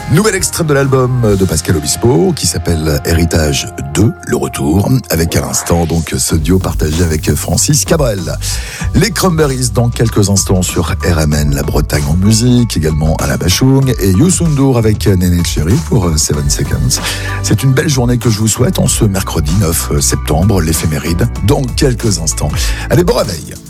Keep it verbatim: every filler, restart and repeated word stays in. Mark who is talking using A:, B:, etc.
A: Nouvel extrait de l'album de Pascal Obispo qui s'appelle Héritage deux, le retour, avec à l'instant donc ce duo partagé avec Francis Cabrel. Les Cranberries dans quelques instants sur R M N, la Bretagne en musique, également Alain Bachung et Youssou N'Dour avec Néné Chéri pour Seven Seconds. C'est une belle journée que je vous souhaite en ce mercredi neuf septembre, l'éphéméride, dans quelques instants. Allez, bon réveil.